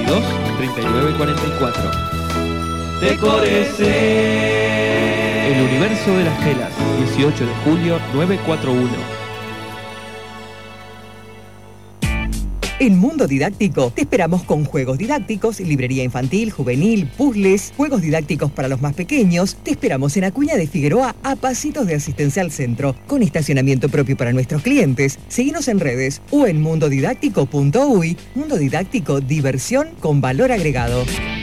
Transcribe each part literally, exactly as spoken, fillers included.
dos, treinta y nueve cuarenta y cuatro. Decorese. El universo de las telas, dieciocho de julio, novecientos cuarenta y uno. En Mundo Didáctico te esperamos con juegos didácticos, librería infantil, juvenil, puzzles, juegos didácticos para los más pequeños. Te esperamos en Acuña de Figueroa, a pasitos de Asistencia al Centro, con estacionamiento propio para nuestros clientes. Seguinos en redes o en mundodidáctico punto uy. Mundo Didáctico, diversión con valor agregado.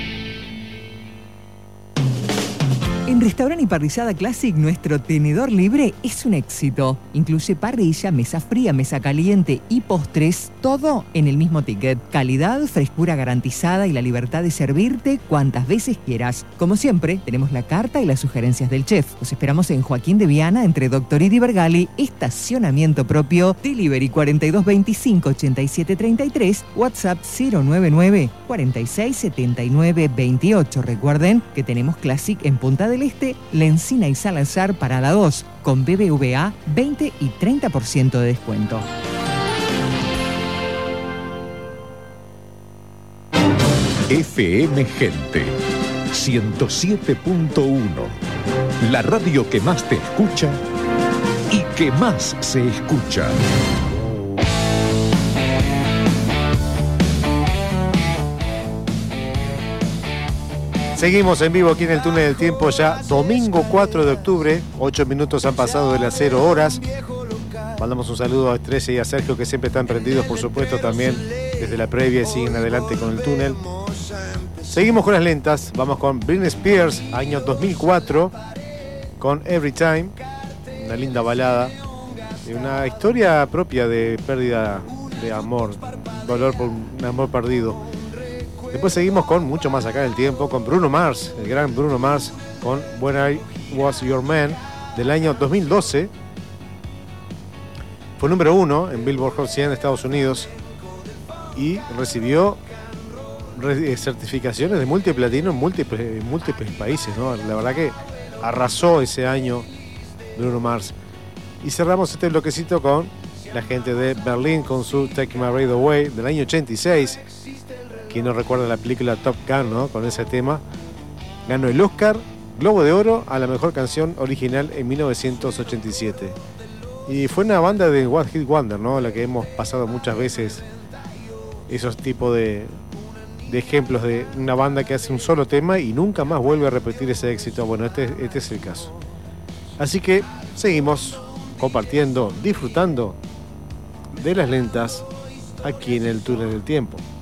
En Restaurante y Parrillada Classic, nuestro tenedor libre es un éxito. Incluye parrilla, mesa fría, mesa caliente y postres, todo en el mismo ticket. Calidad, frescura garantizada y la libertad de servirte cuantas veces quieras. Como siempre, tenemos la carta y las sugerencias del chef. Los esperamos en Joaquín de Viana, entre Doctor y Vergali, estacionamiento propio, delivery cuarenta y dos veinticinco ochenta y siete treinta y tres, WhatsApp cero nueve nueve cuarenta y seis setenta y nueve veintiocho. Recuerden que tenemos Classic en Punta del Este, La Encina y Salazar para la dos, con B B V A veinte y treinta por ciento de descuento. F M Gente ciento siete punto uno, la radio que más te escucha y que más se escucha. Seguimos en vivo aquí en el Túnel del Tiempo, ya domingo cuatro de octubre, ocho minutos han pasado de las cero horas. Mandamos un saludo a Estrella y a Sergio, que siempre están prendidos, por supuesto, también desde la previa y siguen adelante con el túnel. Seguimos con las lentas, vamos con Britney Spears, año dos mil cuatro, con Every Time, una linda balada, una historia propia de pérdida de amor, dolor por un amor perdido. Después seguimos con mucho más acá en el tiempo, con Bruno Mars, el gran Bruno Mars, con When I Was Your Man, del año dos mil doce. Fue número uno en Billboard Hot cien de Estados Unidos y recibió certificaciones de multiplatino en múltiples, en múltiples países, ¿no? La verdad que arrasó ese año Bruno Mars. Y cerramos este bloquecito con la gente de Berlín con su Take My Breath Away del año ochenta y seis. Quien no recuerda la película Top Gun, ¿no? Con ese tema. Ganó el Oscar Globo de Oro a la mejor canción original en mil novecientos ochenta y siete. Y fue una banda de One Hit Wonder, ¿no? La que hemos pasado muchas veces, esos tipos de, de ejemplos de una banda que hace un solo tema y nunca más vuelve a repetir ese éxito. Bueno, este, este es el caso. Así que seguimos compartiendo, disfrutando de las lentas aquí en el Túnel del Tiempo.